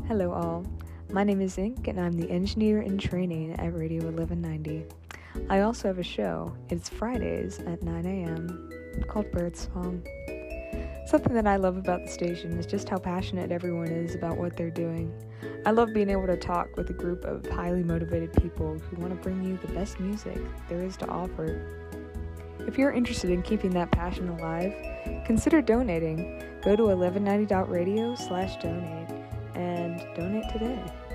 Hello, all. My name is Ink, and I'm the engineer in training at Radio 1190. I also have a show. It's Fridays at 9 a.m. called Birdsong. Something that I love about the station is just how passionate everyone is about what they're doing. I love being able to talk with a group of highly motivated people who want to bring you the best music there is to offer. If you're interested in keeping that passion alive, consider donating. Go to 1190.radio/donate and donate today.